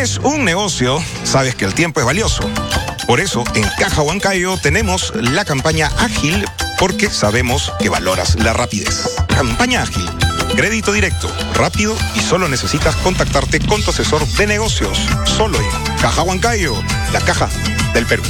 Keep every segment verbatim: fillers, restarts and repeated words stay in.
tienes un negocio, sabes que el tiempo es valioso. Por eso, en Caja Huancayo tenemos la campaña ágil porque sabemos que valoras la rapidez. Campaña ágil. Crédito directo, rápido y solo necesitas contactarte con tu asesor de negocios. Solo en Caja Huancayo, la caja del Perú.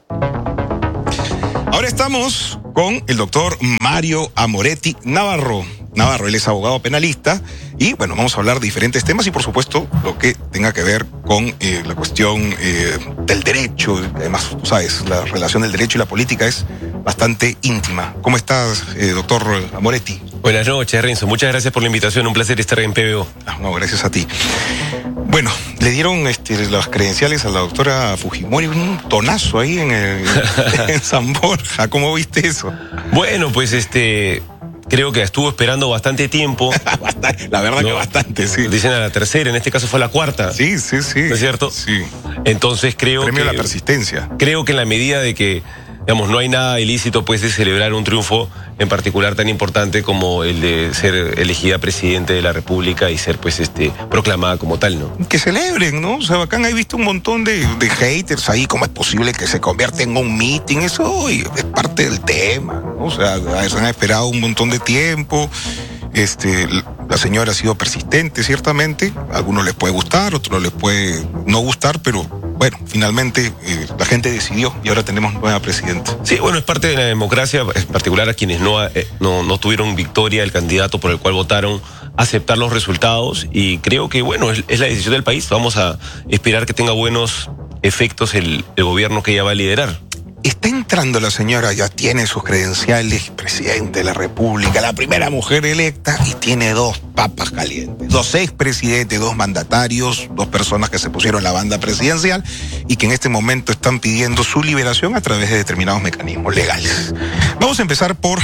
Ahora estamos con el doctor Mario Amoretti Navarro. Navarro, él es abogado penalista y bueno, vamos a hablar de diferentes temas y por supuesto lo que tenga que ver con eh, la cuestión eh, del derecho. Además, tú sabes, la relación del derecho y la política es bastante íntima. ¿Cómo estás, eh, doctor Amoretti? Buenas noches, Renzo. Muchas gracias por la invitación. Un placer estar en P B O. Ah, no, gracias a ti. Bueno, le dieron este, las credenciales a la doctora Fujimori, un tonazo ahí en, el, en San Borja. ¿Cómo viste eso? Bueno, pues este... creo que estuvo esperando bastante tiempo. La verdad ¿no? que bastante, sí. Dicen a la tercera, en este caso fue la cuarta. Sí, sí, sí. ¿No es cierto? Sí. Entonces creo Premio que... a la persistencia. Creo que en la medida de que, digamos, no hay nada ilícito, pues, de celebrar un triunfo en particular tan importante como el de ser elegida presidente de la República y ser, pues, este, proclamada como tal, ¿no? Que celebren, ¿no? O sea, bacán, he visto un montón de, de haters ahí, ¿cómo es posible que se convierta en un meeting? Eso es parte del tema, ¿no? O sea, se han esperado un montón de tiempo. Este, la señora ha sido persistente, ciertamente. A algunos les puede gustar, a otros les puede no gustar, pero bueno, finalmente eh, la gente decidió y ahora tenemos nueva presidenta. Sí, bueno, es parte de la democracia, en particular a quienes no, eh, no, no tuvieron victoria el candidato por el cual votaron, aceptar los resultados y creo que, bueno, es, es la decisión del país. Vamos a esperar que tenga buenos efectos el, el gobierno que ella va a liderar. Está entrando la señora, ya tiene sus credenciales, presidente de la República, la primera mujer electa y tiene dos papas calientes, dos expresidentes, dos mandatarios, dos personas que se pusieron la banda presidencial y que en este momento están pidiendo su liberación a través de determinados mecanismos legales. Vamos a empezar por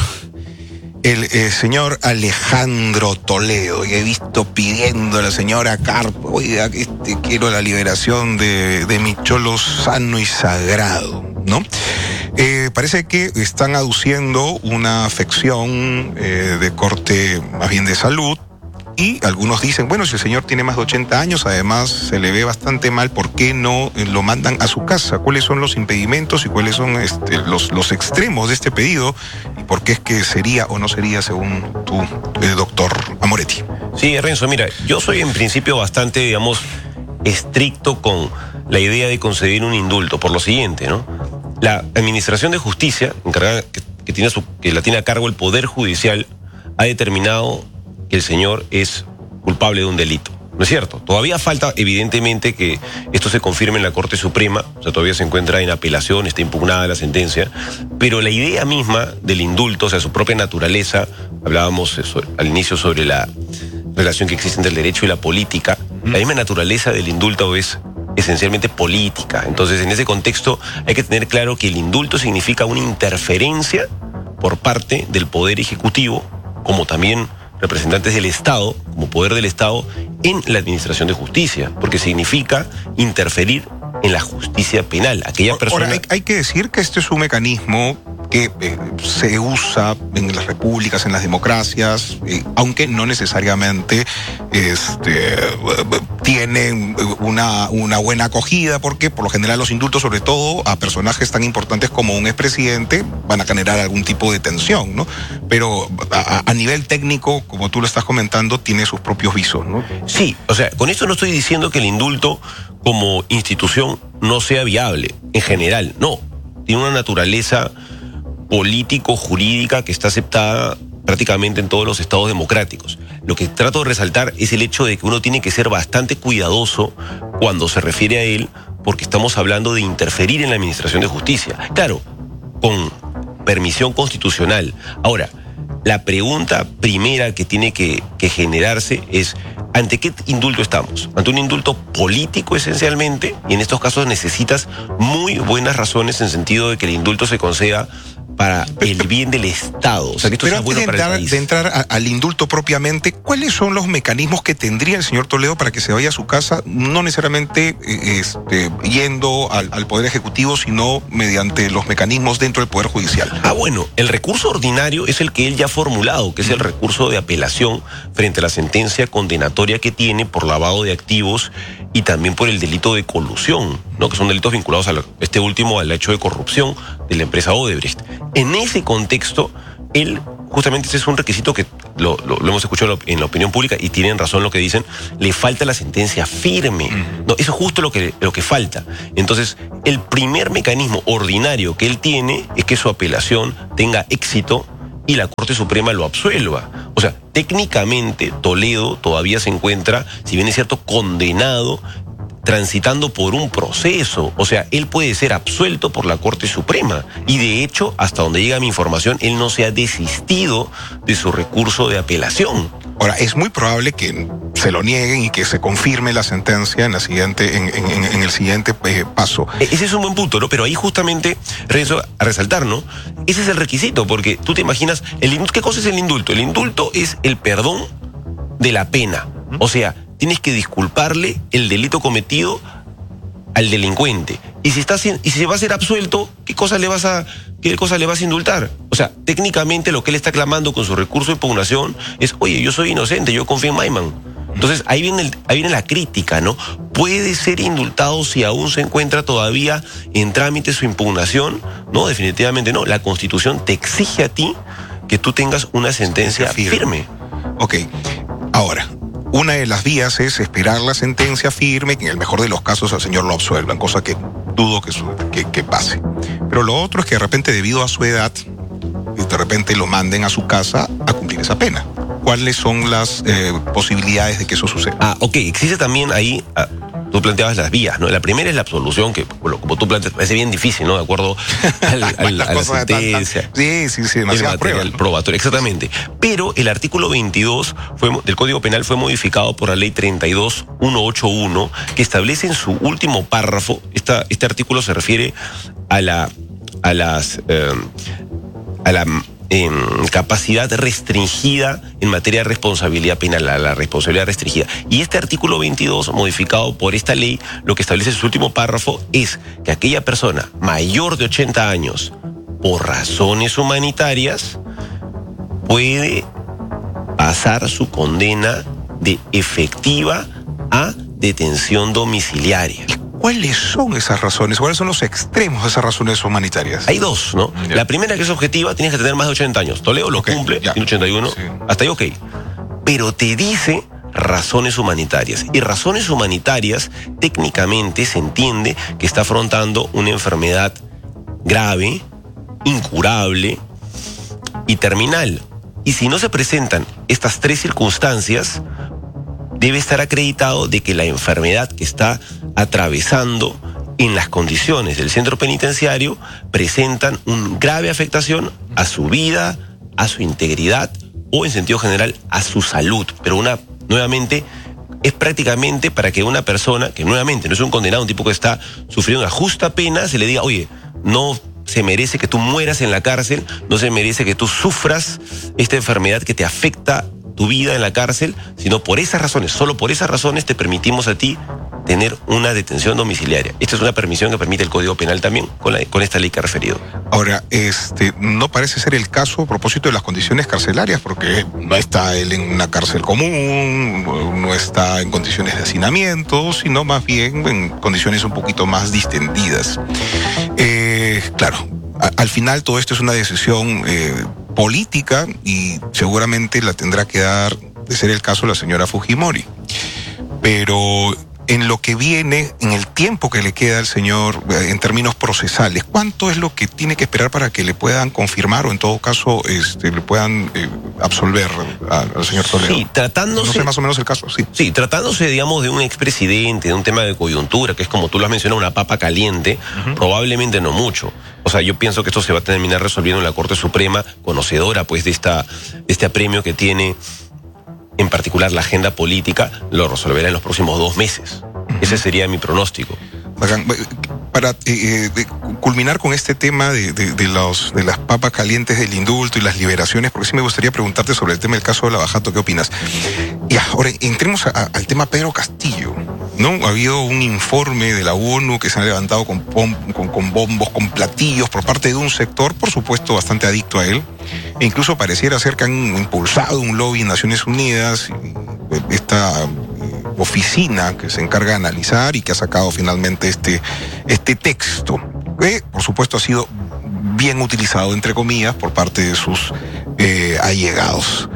el eh, señor Alejandro Toledo, y he visto pidiendo a la señora Carpo, oiga, este, quiero la liberación de, de mi cholo sano y sagrado, ¿no? Eh, parece que están aduciendo una afección eh, de corte más bien de salud. Y algunos dicen, bueno, si el señor tiene más de ochenta años, además se le ve bastante mal, ¿por qué no lo mandan a su casa? ¿Cuáles son los impedimentos y cuáles son este, los, los extremos de este pedido? ¿Y por qué es que sería o no sería, según tú, eh, doctor Amoretti? Sí, Renzo, mira, yo soy en principio bastante, digamos, estricto con la idea de conceder un indulto, por lo siguiente, ¿no? La Administración de Justicia, encargada, que, que, tiene su, que la tiene a cargo el Poder Judicial, ha determinado que el señor es culpable de un delito. ¿No es cierto? Todavía falta, evidentemente, que esto se confirme en la Corte Suprema, o sea, todavía se encuentra en apelación, está impugnada la sentencia, pero la idea misma del indulto, o sea, su propia naturaleza, hablábamos eso, al inicio sobre la relación que existe entre el derecho y la política, la misma naturaleza del indulto es esencialmente política. Entonces, en ese contexto, hay que tener claro que el indulto significa una interferencia por parte del Poder Ejecutivo, como también representantes del Estado, como poder del Estado, en la administración de justicia, porque significa interferir en la justicia penal. Aquella persona... Ahora, hay, hay que decir que este es un mecanismo que eh, se usa en las repúblicas, en las democracias, eh, aunque no necesariamente este, tienen una, una buena acogida, porque por lo general los indultos, sobre todo a personajes tan importantes como un expresidente, van a generar algún tipo de tensión, ¿no? Pero a, a nivel técnico, como tú lo estás comentando, tiene sus propios visos, ¿no? Sí, o sea, con esto no estoy diciendo que el indulto como institución no sea viable, en general, no. Tiene una naturaleza político-jurídica que está aceptada prácticamente en todos los estados democráticos. Lo que trato de resaltar es el hecho de que uno tiene que ser bastante cuidadoso cuando se refiere a él, porque estamos hablando de interferir en la administración de justicia. Claro, con permisión constitucional. Ahora, la pregunta primera que tiene que, que generarse es: ¿ante qué indulto estamos? ¿Ante un indulto político esencialmente? Y en estos casos necesitas muy buenas razones en sentido de que el indulto se conceda para el bien del Estado. O sea, que esto Pero sea antes bueno de para el entrar, país. de entrar a- al indulto propiamente, ¿cuáles son los mecanismos que tendría el señor Toledo para que se vaya a su casa, no necesariamente eh, este, yendo al, al Poder Ejecutivo, sino mediante los mecanismos dentro del Poder Judicial? Ah, bueno, el recurso ordinario es el que él ya ha formulado, que es el recurso de apelación frente a la sentencia condenatoria que tiene por lavado de activos y también por el delito de colusión, ¿no? Que son delitos vinculados a la- este último al hecho de corrupción de la empresa Odebrecht. En ese contexto, él, justamente ese es un requisito que lo, lo- lo hemos escuchado en la opinión pública y tienen razón lo que dicen, le falta la sentencia firme. No, eso es justo lo que, lo que falta. Entonces, el primer mecanismo ordinario que él tiene es que su apelación tenga éxito y la Corte Suprema lo absuelva. O sea, técnicamente Toledo todavía se encuentra, si bien es cierto, condenado, transitando por un proceso. O sea, él puede ser absuelto por la Corte Suprema. Y de hecho, hasta donde llega mi información, él no se ha desistido de su recurso de apelación. Ahora, es muy probable que se lo nieguen y que se confirme la sentencia en, la siguiente, en, en- en el siguiente eh, paso. E- Ese es un buen punto, ¿no? Pero ahí justamente, Renzo, a resaltar, ¿no? Ese es el requisito, porque tú te imaginas, el indulto, ¿qué cosa es el indulto? El indulto es el perdón de la pena. O sea, tienes que disculparle el delito cometido al delincuente. Y si está, y si se va a ser absuelto, ¿qué cosa le vas a, qué cosa le vas a indultar? O sea, técnicamente lo que él está clamando con su recurso de impugnación es, oye, yo soy inocente, yo confío en Maiman. Entonces, ahí viene, el, ahí viene la crítica, ¿no? ¿Puede ser indultado si aún se encuentra todavía en trámite su impugnación? No, definitivamente no. La Constitución te exige a ti que tú tengas una sentencia Firme. firme. Ok, ahora, una de las vías es esperar la sentencia firme, que en el mejor de los casos al señor lo absuelvan, cosa que dudo que, su- que, que pase. Pero lo otro es que de repente, debido a su edad, de repente lo manden a su casa a cumplir esa pena. ¿Cuáles son las eh, posibilidades de que eso suceda? Ah, ok, existe también ahí, ah, tú planteabas las vías, ¿no? La primera es la absolución, que bueno, como tú planteas, parece bien difícil, ¿no? De acuerdo al, al- Las a la cosas de tanta- sentencia. Sí, sí, sí, El demasiadas material pruebas. probatorio, exactamente. Pero el artículo veintidós fue, del Código Penal fue modificado por la ley treinta y dos mil ciento ochenta y uno, que establece en su último párrafo, esta, este artículo se refiere a la, a las, eh, a la eh, capacidad restringida en materia de responsabilidad penal, a la responsabilidad restringida. Y este artículo veintidós, modificado por esta ley, lo que establece en su último párrafo es que aquella persona mayor de ochenta años, por razones humanitarias, puede pasar su condena de efectiva a detención domiciliaria. ¿Cuáles son esas razones? ¿Cuáles son los extremos de esas razones humanitarias? Hay dos, ¿no? Ya. La primera, que es objetiva, tienes que tener más de ochenta años. Toledo lo Ok, cumple, ya. tiene ochenta y uno, Sí. hasta ahí ok. Pero te dice razones humanitarias. Y razones humanitarias, técnicamente se entiende que está afrontando una enfermedad grave, incurable y terminal. Y si no se presentan estas tres circunstancias, debe estar acreditado de que la enfermedad que está atravesando en las condiciones del centro penitenciario presentan una grave afectación a su vida, a su integridad o en sentido general a su salud. Pero una, nuevamente, es prácticamente para que una persona, que nuevamente no es un condenado, un tipo que está sufriendo una justa pena, se le diga, oye, no se merece que tú mueras en la cárcel, no se merece que tú sufras esta enfermedad que te afecta tu vida en la cárcel, sino por esas razones, solo por esas razones te permitimos a ti tener una detención domiciliaria. Esta es una permisión que permite el Código Penal también con, la, con esta ley que he referido. Ahora, este, no parece ser el caso a propósito de las condiciones carcelarias, porque no está él en una cárcel común, no está en condiciones de hacinamiento, sino más bien en condiciones un poquito más distendidas. Eh, claro, a, al final todo esto es una decisión eh, política y seguramente la tendrá que dar, de ser el caso, la señora Fujimori. Pero en lo que viene, en el tiempo que le queda al señor, eh, en términos procesales, ¿cuánto es lo que tiene que esperar para que le puedan confirmar o en todo caso este, le puedan eh, absolver a- al señor Toledo? Sí, tratándose... No sé más o menos el caso, sí. Sí, tratándose, digamos, de un expresidente, de un tema de coyuntura, que es como tú lo has mencionado, una papa caliente, uh-huh. Probablemente no mucho. O sea, yo pienso que esto se va a terminar resolviendo en la Corte Suprema, conocedora, pues, de, esta, de este apremio que tiene, en particular, la agenda política, lo resolverá en los próximos dos meses. Uh-huh. Ese sería mi pronóstico. Bacán. para eh, de, culminar con este tema de, de, de, los, de las papas calientes del indulto y las liberaciones, porque sí me gustaría preguntarte sobre el tema del caso de Lavajato, ¿qué opinas? Y ahora entremos a, a, al tema Pedro Castillo, ¿no? Ha habido un informe de la ONU que se ha levantado con, pom, con, con bombos, con platillos por parte de un sector, por supuesto, bastante adicto a él, e incluso pareciera ser que han impulsado un lobby en Naciones Unidas, esta oficina que se encarga de analizar y que ha sacado finalmente este, este texto, que por supuesto ha sido bien utilizado, entre comillas, por parte de sus eh, allegados.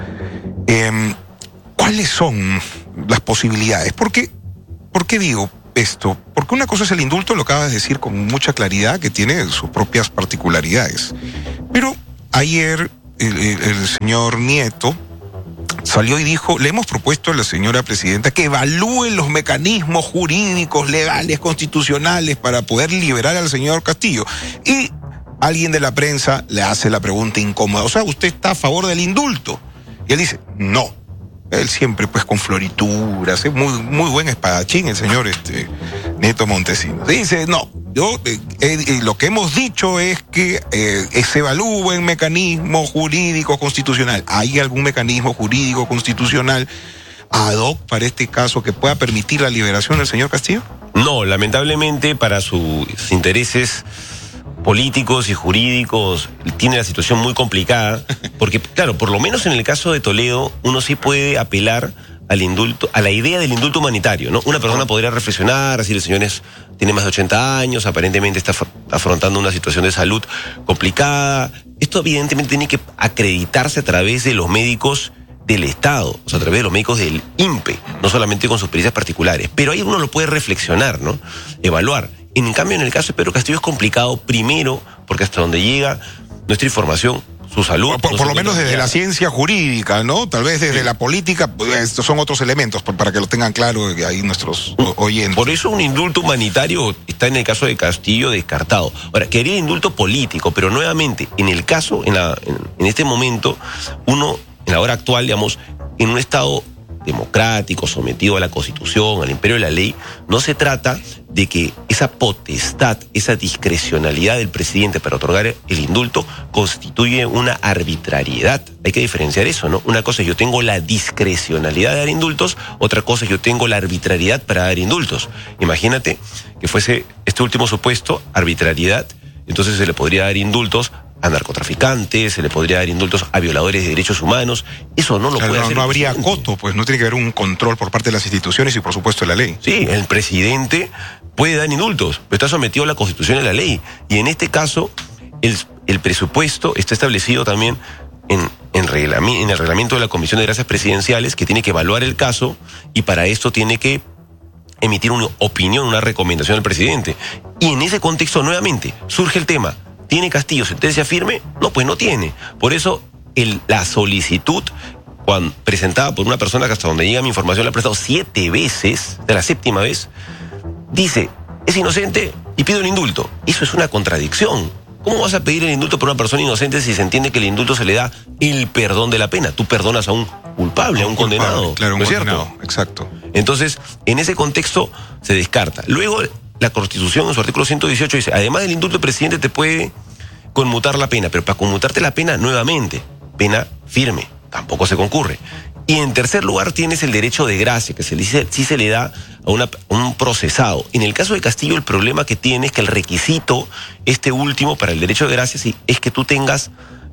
Eh, ¿Cuáles son las posibilidades? ¿Por qué, ¿Por qué digo esto? Porque una cosa es el indulto, lo acabas de decir con mucha claridad, que tiene sus propias particularidades. Pero ayer el, el, el señor Nieto salió y dijo, le hemos propuesto a la señora presidenta que evalúe los mecanismos jurídicos, legales, constitucionales para poder liberar al señor Castillo. Y alguien de la prensa le hace la pregunta incómoda, o sea, ¿usted está a favor del indulto? Y él dice, no. Él siempre pues con florituras, es muy, muy buen espadachín el señor este, Nieto Montesinos. Dice, no, yo eh, eh, lo que hemos dicho es que eh, se evalúe un mecanismo jurídico constitucional. ¿Hay algún mecanismo jurídico constitucional ad hoc para este caso que pueda permitir la liberación del señor Castillo? No, lamentablemente para sus intereses políticos y jurídicos tiene la situación muy complicada, porque claro, por lo menos en el caso de Toledo uno sí puede apelar al indulto, a la idea del indulto humanitario, ¿no? Una persona podría reflexionar, así el señor es, tiene más de ochenta años, aparentemente está afrontando una situación de salud complicada. Esto evidentemente tiene que acreditarse a través de los médicos del Estado, o sea, a través de los médicos del I N P E, no solamente con sus experiencias particulares. Pero ahí uno lo puede reflexionar, ¿no? Evaluar. En cambio, en el caso de Pedro Castillo es complicado, primero, porque hasta donde llega nuestra información, su salud... Por, por, por lo menos desde la ciencia jurídica, ¿no? Tal vez desde sí. la política, pues, estos son otros elementos, para que lo tengan claro ahí nuestros oyentes. Por eso un indulto humanitario está en el caso de Castillo descartado. Ahora, quería indulto político, pero nuevamente, en el caso, en, la, en, en este momento, uno, en la hora actual, digamos, en un estado democrático, sometido a la Constitución, al imperio de la ley, no se trata de que esa potestad, esa discrecionalidad del presidente para otorgar el indulto constituye una arbitrariedad. Hay que diferenciar eso, ¿no? Una cosa es yo tengo la discrecionalidad de dar indultos, otra cosa es yo tengo la arbitrariedad para dar indultos. Imagínate que fuese este último supuesto, arbitrariedad, entonces se le podría dar indultos a narcotraficantes, se le podría dar indultos a violadores de derechos humanos. Eso no lo claro, puede no, hacer. No habría coto, pues no tiene que haber un control por parte de las instituciones y por supuesto de la ley. Sí, el presidente puede dar indultos, pero está sometido a la Constitución y a la ley. Y en este caso, el, el presupuesto está establecido también en, en, reglami, en el reglamento de la Comisión de Gracias Presidenciales, que tiene que evaluar el caso y para esto tiene que emitir una opinión, una recomendación al presidente. Y en ese contexto, nuevamente, surge el tema. ¿Tiene Castillo sentencia firme? No, pues no tiene. Por eso el, la solicitud cuando, presentada por una persona que hasta donde llega mi información la ha prestado siete veces, de la séptima vez, dice, es inocente y pide un indulto. Eso es una contradicción. ¿Cómo vas a pedir el indulto por una persona inocente si se entiende que el indulto se le da el perdón de la pena? Tú perdonas a un culpable, a un, un culpable, condenado. Claro, un ¿no es condenado, cierto? Exacto. Entonces, en ese contexto se descarta. Luego, la Constitución en su artículo ciento dieciocho dice, además del indulto, el presidente te puede conmutar la pena, pero para conmutarte la pena, nuevamente, pena firme, tampoco se concurre. Y en tercer lugar tienes el derecho de gracia, que se le dice, sí se le da a, una, a un procesado. En el caso de Castillo, el problema que tiene es que el requisito, este último, para el derecho de gracia, sí, es que tú tengas,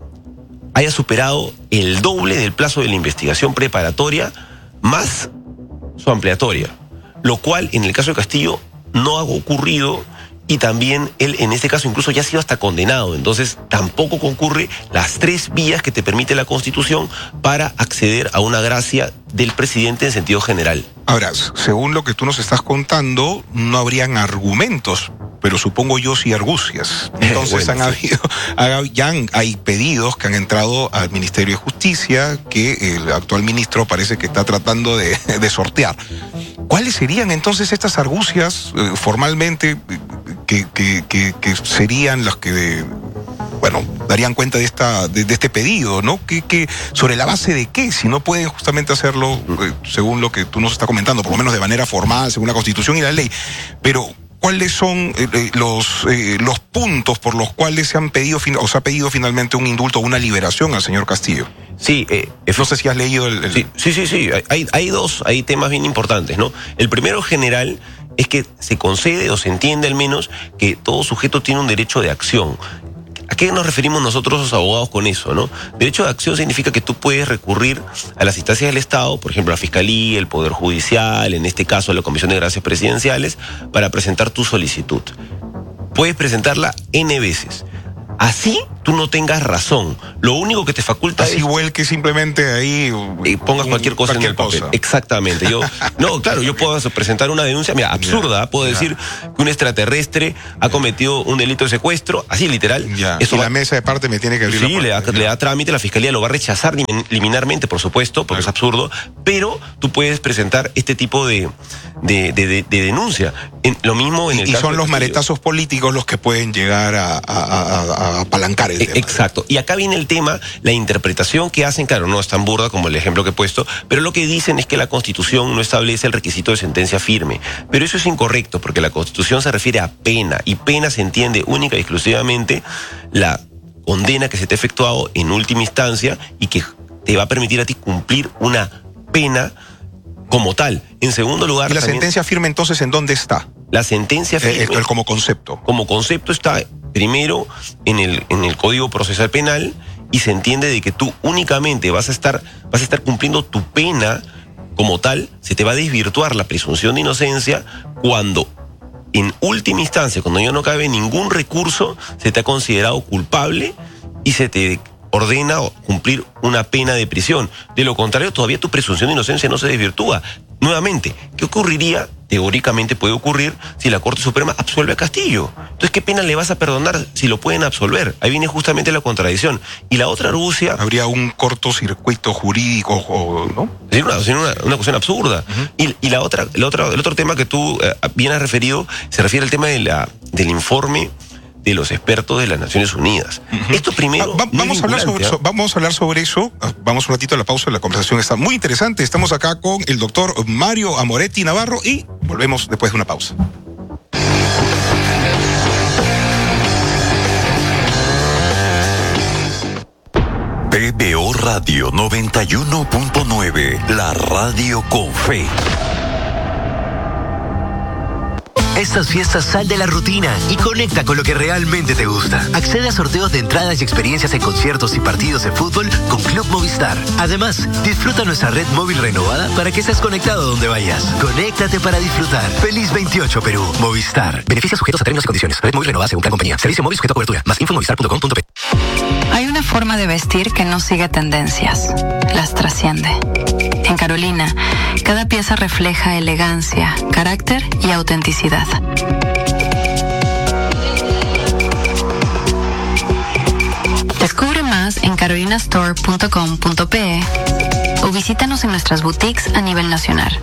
hayas superado el doble del plazo de la investigación preparatoria, más su ampliatoria. Lo cual, en el caso de Castillo, no ha ocurrido. Y también él, en este caso, incluso ya ha sido hasta condenado. Entonces, tampoco concurre las tres vías que te permite la Constitución para acceder a una gracia del presidente en sentido general. Ahora, según lo que tú nos estás contando, no habrían argumentos, pero supongo yo sí argucias. Entonces, bueno, han sí. habido, ya han, hay pedidos que han entrado al Ministerio de Justicia que el actual ministro parece que está tratando de, de sortear. ¿Cuáles serían entonces estas argucias eh, formalmente que, que, que, que serían las que, de, bueno, darían cuenta de esta de, de este pedido, ¿no? Que, que sobre la base de qué, si no pueden justamente hacerlo eh, según lo que tú nos estás comentando, por lo menos de manera formal, según la Constitución y la ley, pero ¿cuáles son eh, los, eh, los puntos por los cuales se han pedido, o se ha pedido finalmente un indulto o una liberación al señor Castillo? Sí, eh, no sé si has leído el... el... Sí, sí, sí, sí. Hay, hay dos, hay temas bien importantes, ¿no? El primero general es que se concede o se entiende al menos que todo sujeto tiene un derecho de acción. ¿A qué nos referimos nosotros los abogados con eso, no? Derecho de acción significa que tú puedes recurrir a las instancias del Estado, por ejemplo, la Fiscalía, el Poder Judicial, en este caso la Comisión de Gracias Presidenciales, para presentar tu solicitud. Puedes presentarla N veces. Así tú no tengas razón. Lo único que te faculta Así es... igual que simplemente ahí... Y pongas cualquier cosa cualquier en el papel. cosa. Exactamente. Yo, no, claro, yo puedo presentar una denuncia, mira, absurda. Ya, puedo ya. decir que un extraterrestre ha cometido un delito de secuestro, así literal. Ya. Eso y va... la mesa de parte me tiene que abrir Sí, la le da, puerta. le da trámite, la Fiscalía lo va a rechazar liminarmente, por supuesto, porque Claro. es absurdo, pero tú puedes presentar este tipo de, de, de, de, de denuncia. En, lo mismo en el Y caso son de los Castillo. maletazos políticos los que pueden llegar a, a, a, a apalancar el tema. Exacto. Y acá viene el tema, la interpretación que hacen, claro, no es tan burda como el ejemplo que he puesto, pero lo que dicen es que la Constitución no establece el requisito de sentencia firme. Pero eso es incorrecto, porque la Constitución se refiere a pena, y pena se entiende única y exclusivamente la condena que se te ha efectuado en última instancia y que te va a permitir a ti cumplir una pena como tal. En segundo lugar, ¿Y la también, sentencia firme entonces en dónde está? la sentencia firme... Eh, el- como concepto. Como concepto está primero en el, en el Código Procesal Penal y se entiende de que tú únicamente vas a estar, vas a estar cumpliendo tu pena como tal, se te va a desvirtuar la presunción de inocencia cuando en última instancia, cuando ya no cabe ningún recurso, se te ha considerado culpable y se te ordena cumplir una pena de prisión. De lo contrario, todavía tu presunción de inocencia no se desvirtúa. Nuevamente, ¿qué ocurriría? Teóricamente puede ocurrir si la Corte Suprema absuelve a Castillo. Entonces, ¿qué pena le vas a perdonar si lo pueden absolver? Ahí viene justamente la contradicción. Y la otra argucia... Habría un cortocircuito jurídico, o, ¿no? Sería una, sería una, una cuestión absurda. Uh-huh. Y, y la otra, la otra, el otro tema que tú eh, bien has referido se refiere al tema de la, del informe de los expertos de las Naciones Unidas. Uh-huh. Esto primero... Ah, va, vamos, a hablar sobre, so, vamos a hablar sobre eso. Vamos un ratito a la pausa. La conversación está muy interesante. Estamos acá con el doctor Mario Amoretti Navarro y volvemos después de una pausa. P B O Radio noventa y uno punto nueve, la radio con fe. Estas fiestas sal de la rutina y conecta con lo que realmente te gusta. Accede a sorteos de entradas y experiencias en conciertos y partidos de fútbol con Club Movistar. Además, disfruta nuestra red móvil renovada para que estés conectado donde vayas. Conéctate para disfrutar. Feliz veintiocho Perú. Movistar. Beneficios sujetos a términos y condiciones. Red móvil renovada según plan compañía. Servicio móvil sujeto a cobertura. Más info en movistar punto com punto pe. Hay una forma de vestir que no sigue tendencias. Las trasciende. En Carolina, cada pieza refleja elegancia, carácter y autenticidad. Descubre más en carolina store punto com punto pe o visítanos en nuestras boutiques a nivel nacional.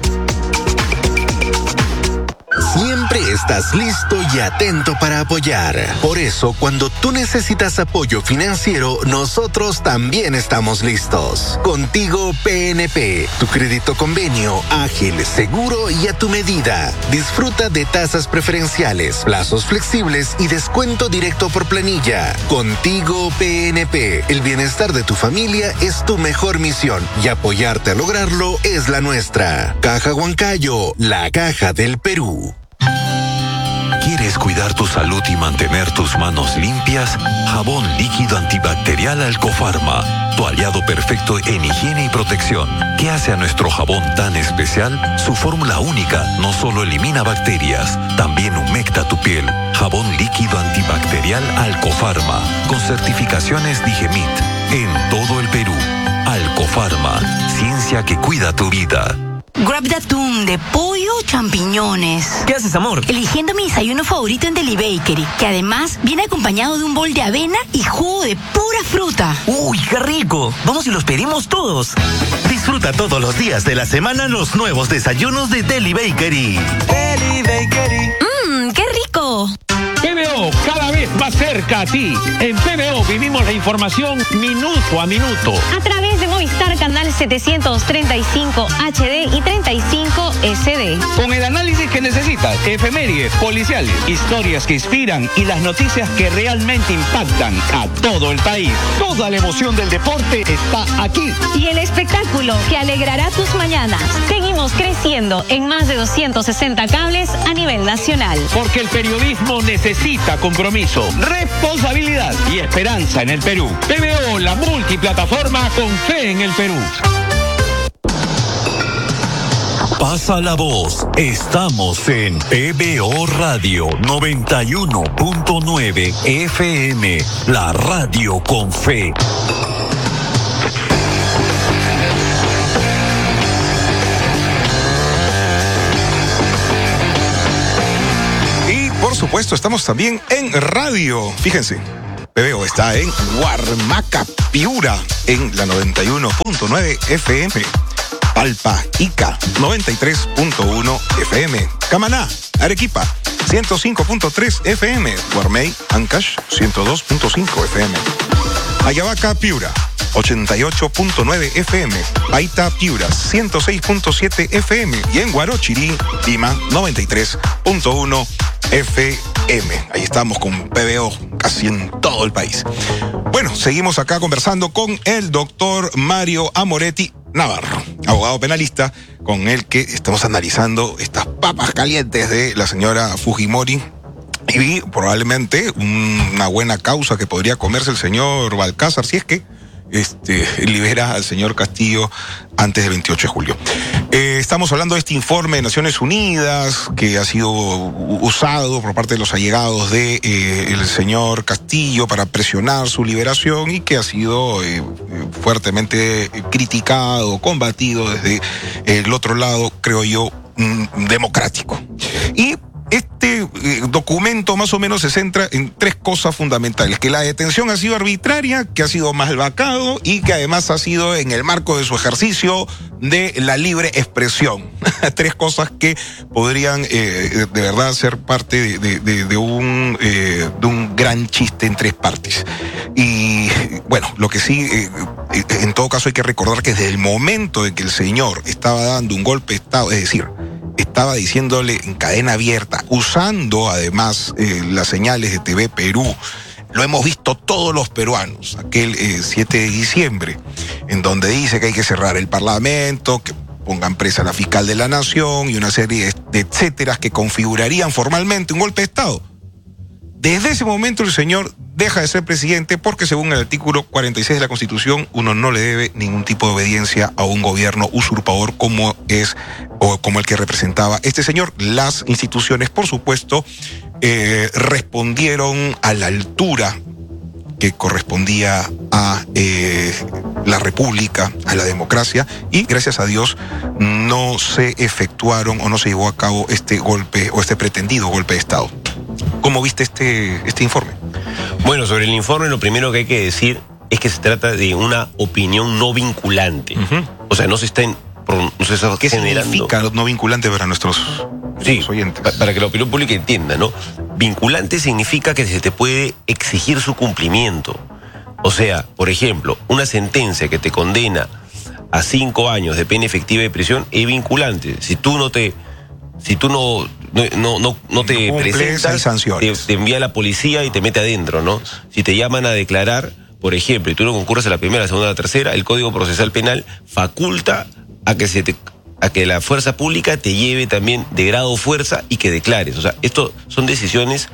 Siempre estás listo y atento para apoyar. Por eso, cuando tú necesitas apoyo financiero, nosotros también estamos listos. Contigo P N P, tu crédito convenio, ágil, seguro y a tu medida. Disfruta de tasas preferenciales, plazos flexibles y descuento directo por planilla. Contigo P N P, el bienestar de tu familia es tu mejor misión y apoyarte a lograrlo es la nuestra. Caja Huancayo, la caja del Perú. ¿Quieres cuidar tu salud y mantener tus manos limpias? Jabón líquido antibacterial Alcofarma, tu aliado perfecto en higiene y protección. ¿Qué hace a nuestro jabón tan especial? Su fórmula única no solo elimina bacterias, también humecta tu piel. Jabón líquido antibacterial Alcofarma, con certificaciones Digemit, en todo el Perú. Alcofarma, ciencia que cuida tu vida. Grab de atún, de pollo o champiñones. ¿Qué haces, amor? Eligiendo mi desayuno favorito en Deli Bakery, que además viene acompañado de un bol de avena y jugo de pura fruta. ¡Uy, qué rico! Vamos y los pedimos todos. Disfruta todos los días de la semana los nuevos desayunos de Deli Bakery. Deli Bakery. ¡Mmm, qué rico! P B O, cada vez más cerca a ti. En P B O vivimos la información minuto a minuto. A través de Movistar Canal setecientos treinta y cinco H D y treinta y cinco S D. Con el análisis que necesitas, efemérides, policiales, historias que inspiran y las noticias que realmente impactan a todo el país. Toda la emoción del deporte está aquí. Y el espectáculo que alegrará tus mañanas. Seguimos creciendo en más de doscientos sesenta cables a nivel nacional. Porque el periodismo necesita compromiso, responsabilidad y esperanza en el Perú. P B O, la multiplataforma con fe en el Perú. Pasa la voz. Estamos en P B O Radio noventa y uno punto nueve F M, la radio con fe. Y por supuesto estamos también en radio. Fíjense, P B O está en Huarmaca, Piura, en la noventa y uno punto nueve F M. Palpa, Ica, noventa y tres punto uno F M. Camaná, Arequipa, ciento cinco punto tres F M. Guarmey, Ancash, ciento dos punto cinco F M. Ayabaca, Piura, ochenta y ocho punto nueve F M. Paita, Piura, ciento seis punto siete F M. Y en Guarochirí, Lima, noventa y tres punto uno F M. Ahí estamos con P B O casi en todo el país. Bueno, seguimos acá conversando con el doctor Mario Amoretti Navarro, abogado penalista, con el que estamos analizando estas papas calientes de la señora Fujimori y probablemente una buena causa que podría comerse el señor Balcázar si es que este, libera al señor Castillo antes del veintiocho de julio. Eh, estamos hablando de este informe de Naciones Unidas que ha sido usado por parte de los allegados de eh, el señor Castillo para presionar su liberación y que ha sido eh, fuertemente criticado, combatido desde el otro lado, creo yo, mm, democrático. Y este eh, documento más o menos se centra en tres cosas fundamentales: que la detención ha sido arbitraria, que ha sido mal vacado y que además ha sido en el marco de su ejercicio de la libre expresión. Tres cosas que podrían eh, de verdad ser parte de, de, de, de, un, eh, de un gran chiste en tres partes. Y bueno, lo que sí, eh, en todo caso hay que recordar que desde el momento en que el señor estaba dando un golpe de Estado, es decir, estaba diciéndole en cadena abierta, usando además eh, las señales de T V Perú, lo hemos visto todos los peruanos, aquel eh, siete de diciembre, en donde dice que hay que cerrar el Parlamento, que pongan presa a la fiscal de la Nación y una serie de, de etcéteras que configurarían formalmente un golpe de Estado. Desde ese momento el señor deja de ser presidente porque según el artículo cuarenta y seis de la Constitución uno no le debe ningún tipo de obediencia a un gobierno usurpador como es o como el que representaba este señor. Las instituciones, por supuesto, eh, respondieron a la altura que correspondía a eh, la República, a la democracia, y gracias a Dios no se efectuaron o no se llevó a cabo este golpe o este pretendido golpe de Estado. ¿Cómo viste este, este informe? Bueno, sobre el informe lo primero que hay que decir es que se trata de una opinión no vinculante. Uh-huh. O sea, no se está, en, no se está ¿Qué generando... significa no vinculante para nuestros, sí, nuestros oyentes? Pa- para que la opinión pública entienda, ¿no? Vinculante significa que se te puede exigir su cumplimiento. O sea, por ejemplo, una sentencia que te condena a cinco años de pena efectiva de prisión es vinculante. Si tú no te... Si tú no, no, no, no, no te no cumples, presentas, te, te envía la policía y te mete adentro, ¿no? Si te llaman a declarar, por ejemplo, y tú no concurres a la primera, a la segunda, a la tercera, el Código Procesal Penal faculta a que se te, a que la fuerza pública te lleve también de grado fuerza y que declares. O sea, esto son decisiones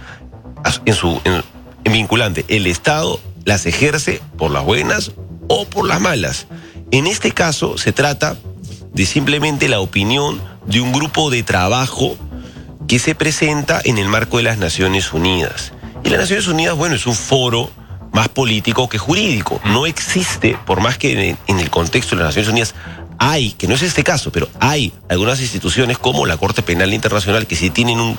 en su en, en vinculante. El Estado las ejerce por las buenas o por las malas. En este caso se trata de simplemente la opinión de un grupo de trabajo que se presenta en el marco de las Naciones Unidas. Y las Naciones Unidas, bueno, es un foro más político que jurídico. No existe, por más que en, en el contexto de las Naciones Unidas hay, que no es este caso, pero hay algunas instituciones como la Corte Penal Internacional que sí tienen un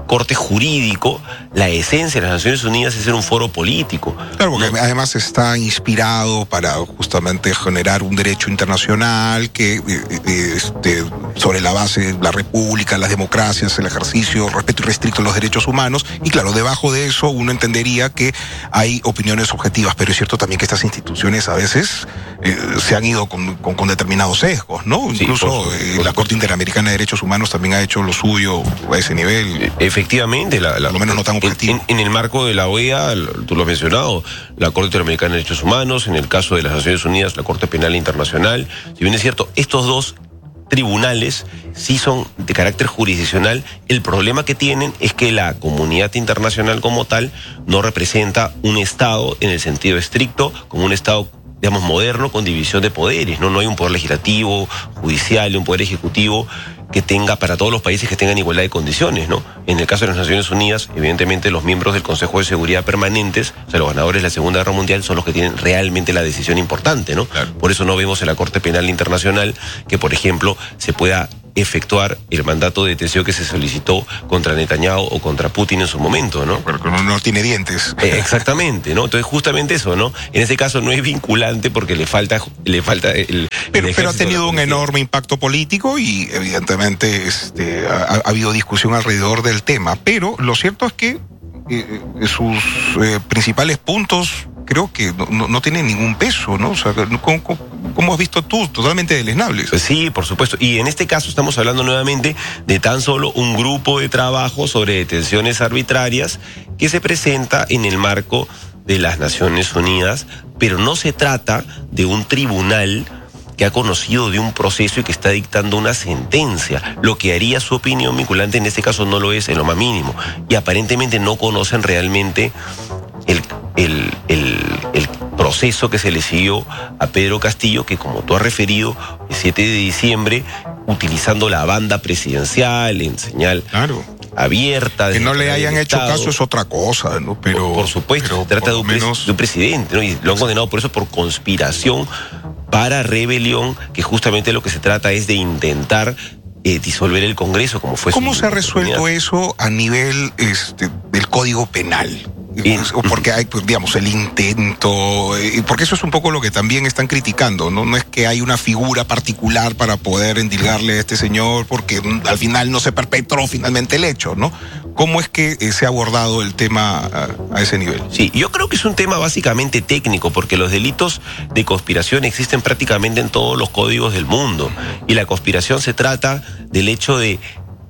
corte jurídico, la esencia de las Naciones Unidas es ser un foro político. Claro, porque no. además está inspirado para justamente generar un derecho internacional que eh, este, sobre la base de la república, las democracias, el ejercicio, respeto irrestricto a los derechos humanos, y claro, debajo de eso uno entendería que hay opiniones objetivas, pero es cierto también que estas instituciones a veces eh, se han ido con, con, con determinados sesgos, ¿no? Sí, Incluso por, eh, por, la Corte Interamericana de Derechos Humanos también ha hecho lo suyo a ese nivel. Efectivamente, la, la, por lo menos no tan objetivo. En, en el marco de la O E A, tú lo has mencionado, la Corte Interamericana de Derechos Humanos, en el caso de las Naciones Unidas, la Corte Penal Internacional. Si bien es cierto, estos dos tribunales sí son de carácter jurisdiccional. El problema que tienen es que la comunidad internacional como tal no representa un Estado en el sentido estricto, como un Estado, digamos, moderno, con división de poderes, ¿no? No hay un poder legislativo, judicial, un poder ejecutivo que tenga para todos los países que tengan igualdad de condiciones, ¿no? En el caso de las Naciones Unidas, evidentemente los miembros del Consejo de Seguridad permanentes, o sea, los ganadores de la Segunda Guerra Mundial, son los que tienen realmente la decisión importante, ¿no? Claro. Por eso no vemos en la Corte Penal Internacional que, por ejemplo, se pueda efectuar el mandato de detención que se solicitó contra Netanyahu o contra Putin en su momento, ¿no? Porque no, no tiene dientes. Eh, exactamente, ¿no? Entonces, justamente eso, ¿no? En ese caso no es vinculante porque le falta, le falta el... Pero, el pero ha tenido un enorme impacto político y evidentemente este, ha, ha habido discusión alrededor del tema. Pero lo cierto es que eh, sus eh, principales puntos creo que no, no, no tienen ningún peso, ¿no? O sea, ¿cómo, cómo, cómo has visto tú? Totalmente deleznables. Sí, por supuesto. Y en este caso estamos hablando nuevamente de tan solo un grupo de trabajo sobre detenciones arbitrarias que se presenta en el marco de las Naciones Unidas, pero no se trata de un tribunal que ha conocido de un proceso y que está dictando una sentencia. Lo que haría su opinión vinculante en este caso no lo es en lo más mínimo. Y aparentemente no conocen realmente el, el, el, el proceso que se le siguió a Pedro Castillo, que como tú has referido, el siete de diciembre, utilizando la banda presidencial en señal claro. abierta. Que no le hayan hecho Estado. caso es otra cosa, ¿no? Pero, por, por supuesto, pero se trata de un, menos... de un presidente, ¿no? Y lo han condenado por eso, por conspiración para rebelión, que justamente lo que se trata es de intentar eh, disolver el Congreso, como fue. ¿Cómo se ha resuelto eso a nivel este, del Código Penal? Bien. Porque hay, pues, digamos, el intento, eh, porque eso es un poco lo que también están criticando, ¿no? No es que hay una figura particular para poder endilgarle a este señor, porque al final no se perpetró finalmente el hecho, ¿no? ¿Cómo es que eh, se ha abordado el tema a, a ese nivel? Sí, yo creo que es un tema básicamente técnico, porque los delitos de conspiración existen prácticamente en todos los códigos del mundo, y la conspiración se trata del hecho de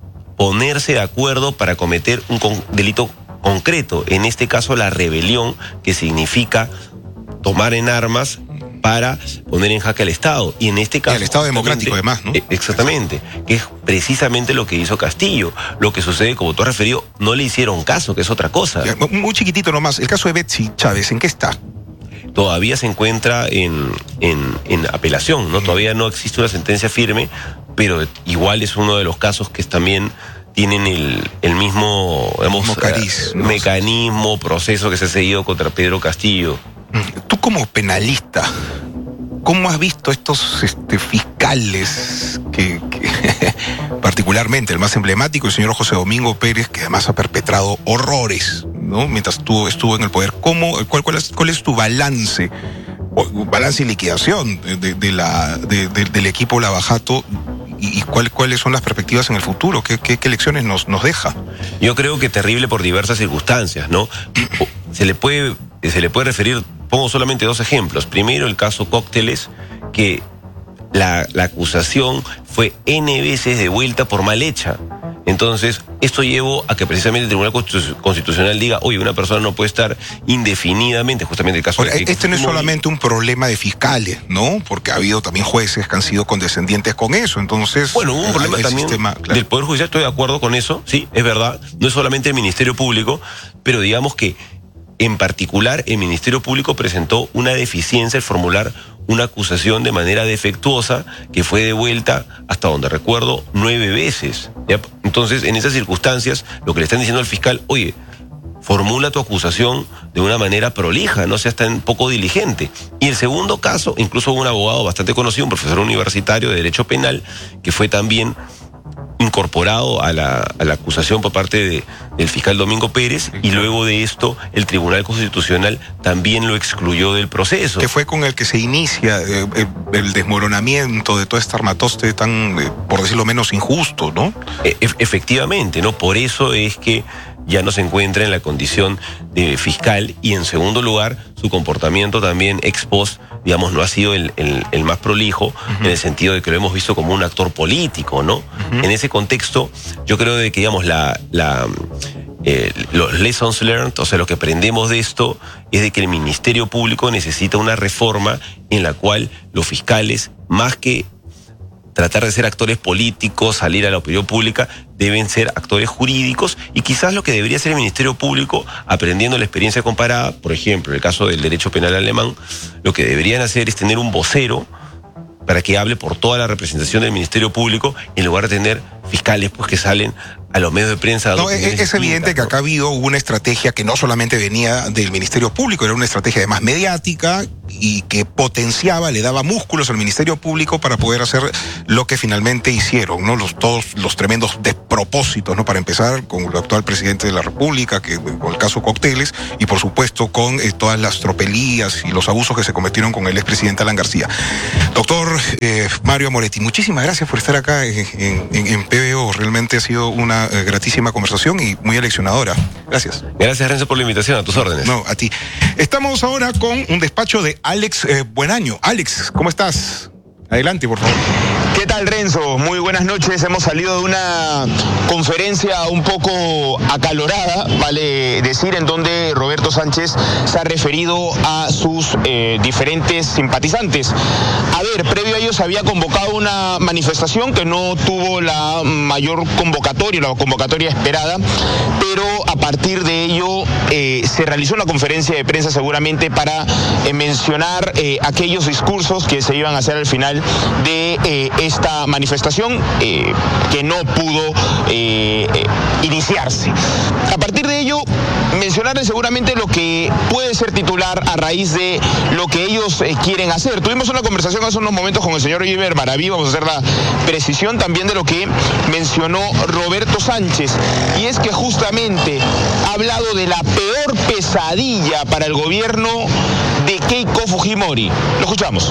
ponerse de acuerdo para cometer un con- delito concreto, en este caso la rebelión, que significa tomar en armas para poner en jaque al Estado, y en este caso... Y el Estado democrático además, ¿no? Exactamente, que es precisamente lo que hizo Castillo. Lo que sucede, como tú has referido, no le hicieron caso, que es otra cosa. Ya, muy chiquitito nomás, el caso de Betsy Chávez, ¿en qué está? Todavía se encuentra en, en, en apelación, ¿no? Todavía no existe una sentencia firme, pero igual es uno de los casos que también tienen el, el mismo, digamos, mismo cariz, ¿no? mecanismo, proceso que se ha seguido contra Pedro Castillo. Tú como penalista, ¿cómo has visto estos este, fiscales que, que particularmente el más emblemático, el señor José Domingo Pérez, que además ha perpetrado horrores, ¿no? Mientras tú estuvo en el poder, ¿cómo, cuál, cuál, es, cuál es tu balance? Balance y liquidación de, de, de la, de, de, del equipo Lavajato, y, y cuál, cuáles son las perspectivas en el futuro, qué, qué, qué lecciones nos, nos deja. Yo creo que terrible por diversas circunstancias, ¿no? Se le puede, se le puede referir, pongo solamente dos ejemplos. Primero, el caso Cócteles, que la, la acusación fue N veces de vuelta por mal hecha. Entonces, esto llevó a que precisamente el Tribunal Constitucional diga, oye, una persona no puede estar indefinidamente, justamente el caso... Ahora, de este no es solamente un problema de fiscales, ¿no? Porque ha habido también jueces que han sido condescendientes con eso, entonces... Bueno, hubo un problema también sistema, claro. del Poder Judicial, estoy de acuerdo con eso, sí, es verdad, no es solamente el Ministerio Público, pero digamos que en particular el Ministerio Público presentó una deficiencia al formular una acusación de manera defectuosa que fue devuelta, hasta donde recuerdo, nueve veces. ¿Ya? Entonces, en esas circunstancias, lo que le están diciendo al fiscal, oye, formula tu acusación de una manera prolija, no seas tan poco diligente. Y el segundo caso, incluso un abogado bastante conocido, un profesor universitario de Derecho Penal, que fue también incorporado a la, a la acusación por parte de, del fiscal Domingo Pérez, y luego de esto el Tribunal Constitucional también lo excluyó del proceso. Que fue con el que se inicia eh, el, el desmoronamiento de todo este armatoste tan, eh, por decirlo menos, injusto, ¿no? E efectivamente, ¿no? Por eso es que ya no se encuentra en la condición de fiscal, y en segundo lugar, su comportamiento también ex post, digamos, no ha sido el, el, el más prolijo, uh-huh. en el sentido de que lo hemos visto como un actor político, ¿no? Uh-huh. En ese contexto, yo creo de que, digamos, la, la, eh, los lessons learned, o sea, lo que aprendemos de esto, es de que el Ministerio Público necesita una reforma en la cual los fiscales, más que tratar de ser actores políticos, salir a la opinión pública, deben ser actores jurídicos, y quizás lo que debería ser el Ministerio Público, aprendiendo la experiencia comparada, por ejemplo, en el caso del derecho penal alemán, lo que deberían hacer es tener un vocero para que hable por toda la representación del Ministerio Público, en lugar de tener fiscales pues que salen a los medios de prensa. No, es, es evidente que acá ha habido una estrategia que no solamente venía del Ministerio Público, era una estrategia además mediática y que potenciaba, le daba músculos al Ministerio Público para poder hacer lo que finalmente hicieron, ¿no? Los, todos los tremendos despropósitos, ¿no? Para empezar, con el actual presidente de la República, que con el caso Cócteles, y por supuesto con eh, todas las tropelías y los abusos que se cometieron con el expresidente Alan García. Doctor eh, Mario Moretti, muchísimas gracias por estar acá en, en, en P B O. Realmente ha sido una eh, gratísima conversación y muy aleccionadora. Gracias. Gracias, Renzo, por la invitación. A tus órdenes. No, a ti. Estamos ahora con un despacho de Alex eh, Buenaño. Alex, ¿cómo estás? Adelante, por favor. ¿Qué tal, Renzo? Muy buenas noches. Hemos salido de una conferencia un poco acalorada, vale decir, en donde Roberto Sánchez se ha referido a sus eh, diferentes simpatizantes. A ver, previo a ello se había convocado una manifestación que no tuvo la mayor convocatoria, la convocatoria esperada, pero a partir de ello eh, se realizó una conferencia de prensa seguramente para eh, mencionar eh, aquellos discursos que se iban a hacer al final de eh, esta manifestación eh, que no pudo eh, eh, iniciarse. A partir de ello, mencionarles seguramente lo que puede ser titular a raíz de lo que ellos eh, quieren hacer. Tuvimos una conversación hace unos momentos con el señor Oliver Maraví, vamos a hacer la precisión también de lo que mencionó Roberto Sánchez, y es que justamente ha hablado de la peor pesadilla para el gobierno de Keiko Fujimori. Lo escuchamos.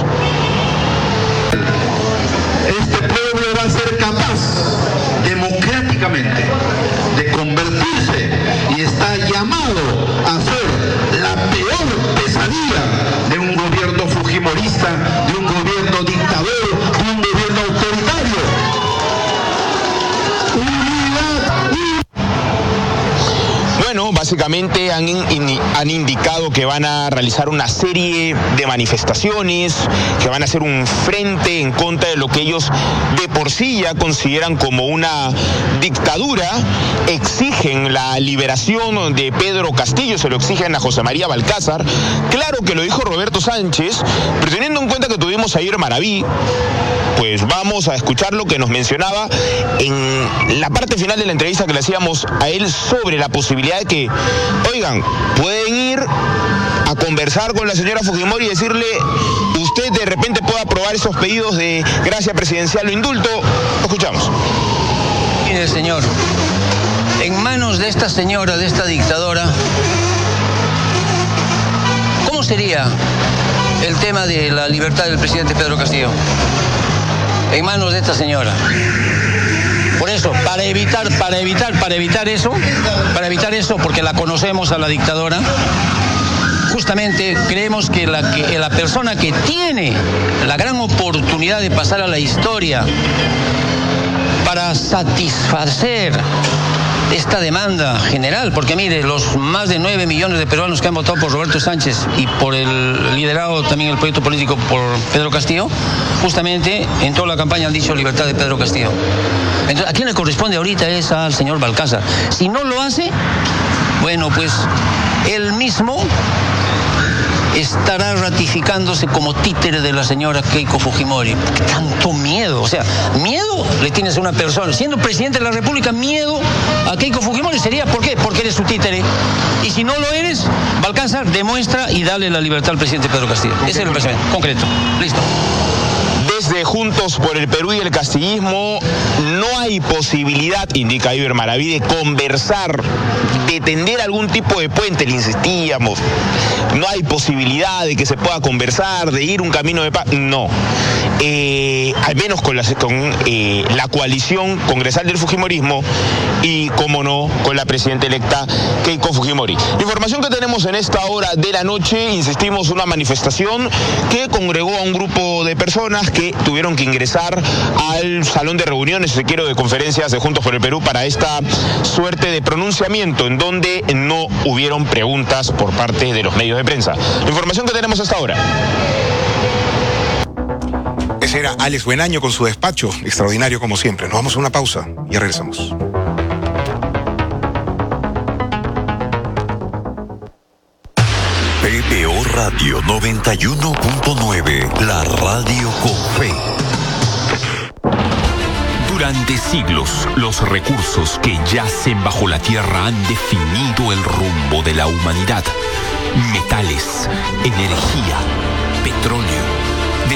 Este pueblo va a ser capaz democráticamente de convertirse y está llamado a ser la peor pesadilla de un gobierno fujimorista, de un gobierno dictador, de un gobierno autoritario. Bueno, básicamente han, in, han indicado que van a realizar una serie de manifestaciones, que van a hacer un frente en contra de lo que ellos de por sí ya consideran como una dictadura. Exigen la liberación de Pedro Castillo, se lo exigen a José María Balcázar. Claro que lo dijo Roberto Sánchez, pero teniendo en cuenta que tuvimos a Ir Maraví, pues vamos a escuchar lo que nos mencionaba en la parte final de la entrevista que le hacíamos a él sobre la posibilidad de que, oigan, pueden ir a conversar con la señora Fujimori y decirle, usted de repente puede aprobar esos pedidos de gracia presidencial o indulto. Lo escuchamos. Mire, señor, en manos de esta señora, de esta dictadora, ¿cómo sería el tema de la libertad del presidente Pedro Castillo? En manos de esta señora. Por eso, para evitar, para evitar, para evitar eso, para evitar eso, porque la conocemos a la dictadora, justamente creemos que la, que la persona que tiene la gran oportunidad de pasar a la historia para satisfacer esta demanda general, porque mire, los más de nueve millones de peruanos que han votado por Roberto Sánchez y por el liderado también el proyecto político por Pedro Castillo, justamente en toda la campaña han dicho libertad de Pedro Castillo. Entonces, ¿a quién le corresponde ahorita? Es al señor Balcázar. Si no lo hace, bueno, pues él mismo estará ratificándose como títere de la señora Keiko Fujimori. Tanto miedo, o sea, miedo le tienes a una persona. Siendo presidente de la República, miedo a Keiko Fujimori sería, ¿por qué? Porque eres su títere. Y si no lo eres, Balcázar demuestra y dale la libertad al presidente Pedro Castillo. Ese es el pensamiento concreto. Listo. Desde Juntos por el Perú y el castillismo no hay posibilidad, indica Iber Maraví, de conversar, de tender algún tipo de puente, le insistíamos. No hay posibilidad de que se pueda conversar, de ir un camino de paz. No. Eh, al menos con, la, con eh, la coalición congresal del Fujimorismo y, como no, con la presidenta electa Keiko Fujimori. Información que tenemos en esta hora de la noche, insistimos, una manifestación que congregó a un grupo de personas que tuvieron que ingresar al salón de reuniones, si quiero, de conferencias de Juntos por el Perú para esta suerte de pronunciamiento en donde no hubieron preguntas por parte de los medios de prensa. La información que tenemos hasta ahora. Ese era Alex Buenaño con su despacho, extraordinario como siempre. Nos vamos a una pausa y ya regresamos. P P O Radio noventa y uno punto nueve, la radio con fe. Durante siglos, los recursos que yacen bajo la tierra han definido el rumbo de la humanidad. Metales, energía, petróleo,